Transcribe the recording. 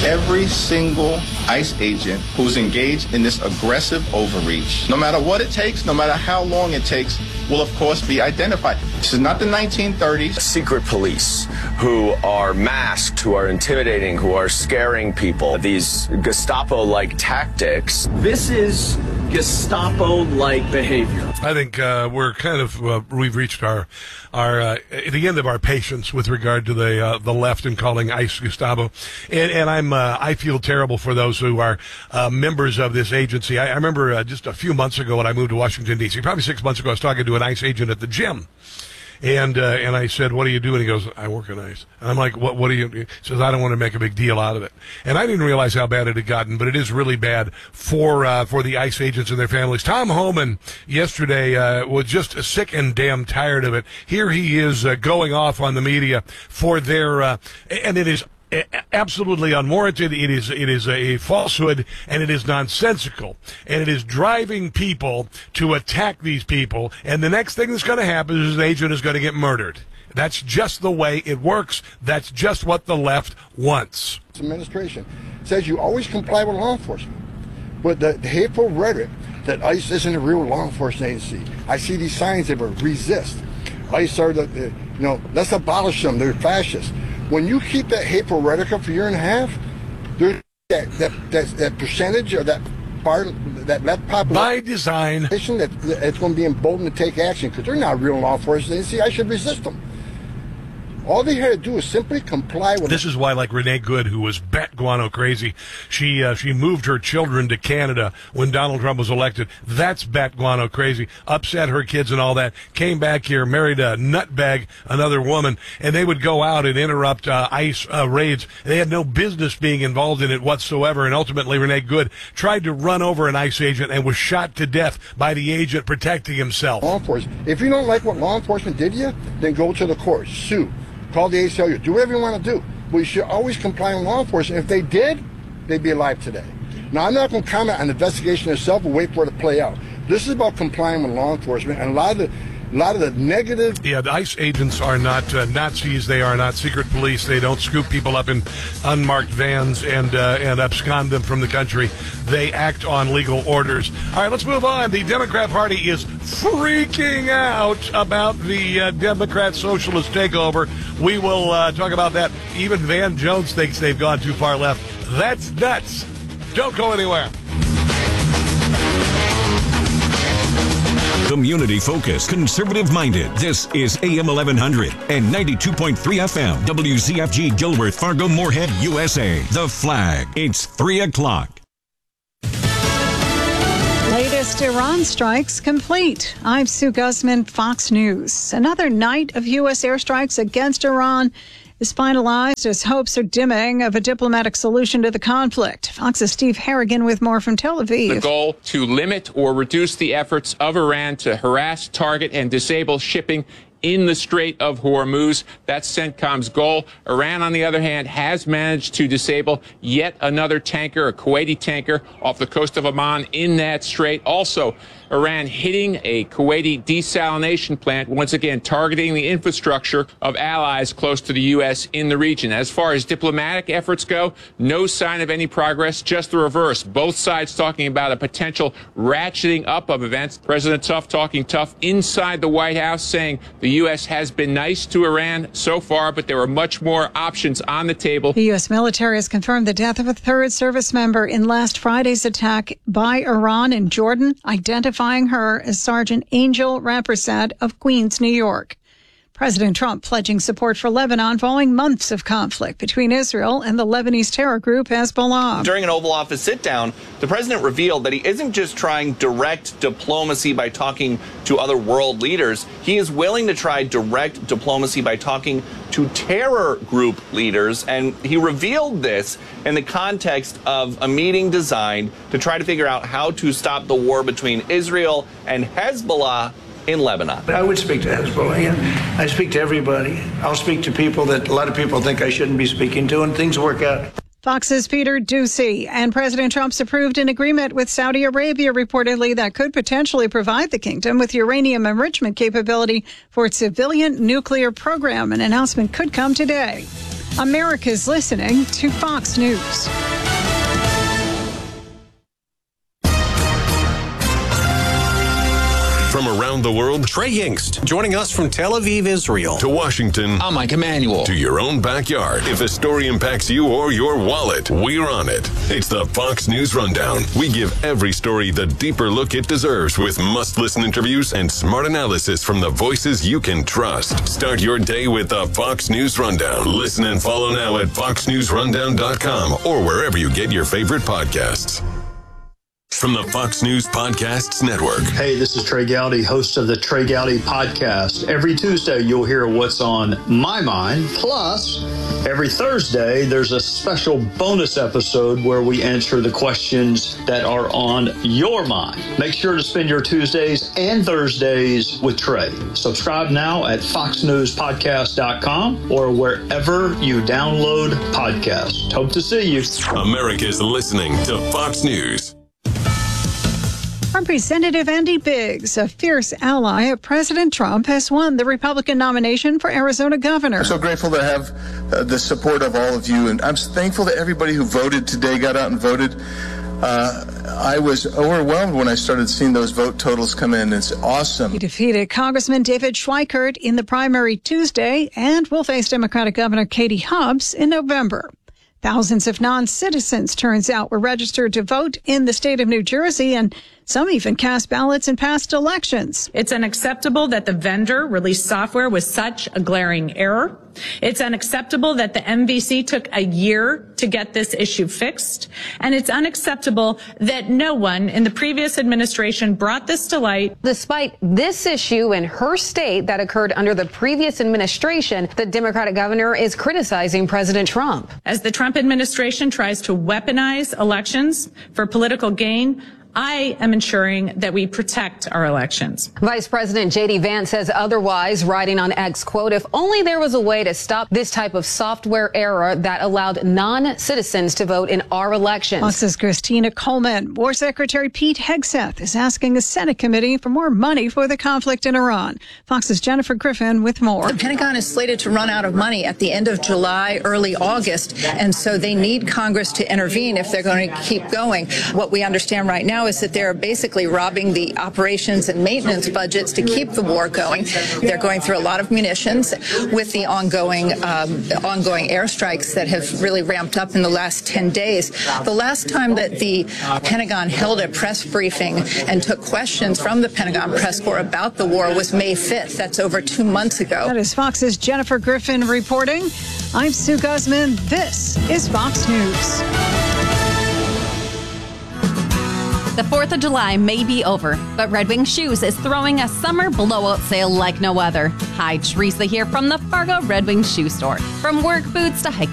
Every single ICE agent who's engaged in this aggressive overreach, no matter what it takes, no matter how long it takes, will of course be identified. This is not the 1930s. Secret police who are masked, who are intimidating, who are scaring people. These Gestapo-like tactics. This is Gestapo-like behavior. I think we're kind of we've reached our the end of our patience with regard to the left and calling ICE Gestapo, and I feel terrible for those who are members of this agency. I remember just a few months ago when I moved to Washington D.C., probably 6 months ago, I was talking to an ICE agent at the gym. And I said, "What do you do?" And he goes, "I work at ICE." And I'm like, "What do you?" He says, "I don't want to make a big deal out of it." And I didn't realize how bad it had gotten, but it is really bad for the ICE agents and their families. Tom Homan yesterday was just sick and damn tired of it. Here he is going off on the media for their and it is absolutely unwarranted. It is a falsehood, and it is nonsensical, and it is driving people to attack these people. And the next thing that's going to happen is an agent is going to get murdered. That's just the way it works. That's just what the left wants. Administration says you always comply with law enforcement, but the hateful rhetoric that ICE isn't a real law enforcement agency. I see these signs that resist. ICE are let's abolish them. They're fascists. When you keep that hateful rhetoric up for a year and a half, there's that percentage or that part, that population by design, that it's going to be emboldened to take action because they're not real law enforcement agency. I should resist them. All they had to do is simply comply with. This is why, like Renee Good, who was bat guano crazy, she moved her children to Canada when Donald Trump was elected. That's bat guano crazy. Upset her kids and all that. Came back here, married a nutbag, another woman, and they would go out and interrupt ICE raids. They had no business being involved in it whatsoever. And ultimately, Renee Good tried to run over an ICE agent and was shot to death by the agent protecting himself. Law enforcement. If you don't like what law enforcement did to you, then go to the courts, sue. Call the ACLU, do whatever you want to do. But you should always comply with law enforcement. If they did, they'd be alive today. Now, I'm not going to comment on the investigation itself and wait for it to play out. This is about complying with law enforcement, and a lot of the negative. Yeah, the ICE agents are not Nazis. They are not secret police. They don't scoop people up in unmarked vans and abscond them from the country. They act on legal orders. All right, let's move on. The Democrat Party is freaking out about the Democrat socialist takeover. We will talk about that. Even Van Jones thinks they've gone too far left. That's nuts. Don't go anywhere. Community-focused, conservative-minded. This is AM 1100 and 92.3 FM. WZFG Gilbert, Fargo, Moorhead, USA. The Flag. It's 3 o'clock. Latest Iran strikes complete. I'm Sue Guzman, Fox News. Another night of U.S. airstrikes against Iran is finalized as hopes are dimming of a diplomatic solution to the conflict. Fox's Steve Harrigan with more from Tel Aviv. The goal to limit or reduce the efforts of Iran to harass, target, and disable shipping in the Strait of Hormuz. That's CENTCOM's goal. Iran, on the other hand, has managed to disable yet another tanker, a Kuwaiti tanker, off the coast of Oman in that strait. Also, Iran hitting a Kuwaiti desalination plant, once again targeting the infrastructure of allies close to the U.S. in the region. As far as diplomatic efforts go, no sign of any progress, just the reverse. Both sides talking about a potential ratcheting up of events. President Tusk talking tough inside the White House, saying the U.S. has been nice to Iran so far, but there are much more options on the table. The U.S. military has confirmed the death of a third service member in last Friday's attack by Iran in Jordan, identifying her as Sergeant Angel Rampersad of Queens, New York. President Trump pledging support for Lebanon following months of conflict between Israel and the Lebanese terror group Hezbollah. During an Oval Office sit-down, the president revealed that he isn't just trying direct diplomacy by talking to other world leaders. He is willing to try direct diplomacy by talking to terror group leaders. And he revealed this in the context of a meeting designed to try to figure out how to stop the war between Israel and Hezbollah in Lebanon. I would speak to Hezbollah. Yeah. I speak to everybody. I'll speak to people that a lot of people think I shouldn't be speaking to, and things work out. Fox's Peter Doocy. And President Trump's approved an agreement with Saudi Arabia, reportedly, that could potentially provide the kingdom with uranium enrichment capability for its civilian nuclear program. An announcement could come today. America's listening to Fox News. From around the world, Trey Yingst, joining us from Tel Aviv, Israel. To Washington. I'm Mike Emanuel. To your own backyard. If a story impacts you or your wallet, we're on it. It's the Fox News Rundown. We give every story the deeper look it deserves with must-listen interviews and smart analysis from the voices you can trust. Start your day with the Fox News Rundown. Listen and follow now at foxnewsrundown.com or wherever you get your favorite podcasts. From the Fox News Podcasts Network. Hey, this is Trey Gowdy, host of the Trey Gowdy Podcast. Every Tuesday, you'll hear what's on my mind. Plus, every Thursday, there's a special bonus episode where we answer the questions that are on your mind. Make sure to spend your Tuesdays and Thursdays with Trey. Subscribe now at foxnewspodcast.com or wherever you download podcasts. Hope to see you. America's listening to Fox News. Representative Andy Biggs, a fierce ally of President Trump, has won the Republican nomination for Arizona governor. I'm so grateful to have the support of all of you, and I'm thankful to everybody who voted today, got out and voted. I was overwhelmed when I started seeing those vote totals come in. It's awesome. He defeated Congressman David Schweikert in the primary Tuesday and will face Democratic Governor Katie Hobbs in November. Thousands of non-citizens, turns out, were registered to vote in the state of New Jersey, and some even cast ballots in past elections. It's unacceptable that the vendor released software with such a glaring error. It's unacceptable that the MVC took a year to get this issue fixed. And it's unacceptable that no one in the previous administration brought this to light. Despite this issue in her state that occurred under the previous administration, the Democratic governor is criticizing President Trump. As the Trump administration tries to weaponize elections for political gain, I am ensuring that we protect our elections. Vice President J.D. Vance says otherwise, writing on X, quote, if only there was a way to stop this type of software error that allowed non-citizens to vote in our elections. Fox's Christina Coleman. War Secretary Pete Hegseth is asking a Senate committee for more money for the conflict in Iran. Fox's Jennifer Griffin with more. The Pentagon is slated to run out of money at the end of July, early August, and so they need Congress to intervene if they're going to keep going. What we understand right now is that they're basically robbing the operations and maintenance budgets to keep the war going. They're going through a lot of munitions with the ongoing airstrikes that have really ramped up in the last 10 days. The last time that the Pentagon held a press briefing and took questions from the Pentagon press corps about the war was May 5th. That's over 2 months ago. That is Fox's Jennifer Griffin reporting. I'm Sue Guzman. This is Fox News. The 4th of July may be over, but Red Wing Shoes is throwing a summer blowout sale like no other. Hi, Teresa here from the Fargo Red Wing Shoe Store. From work boots to hiking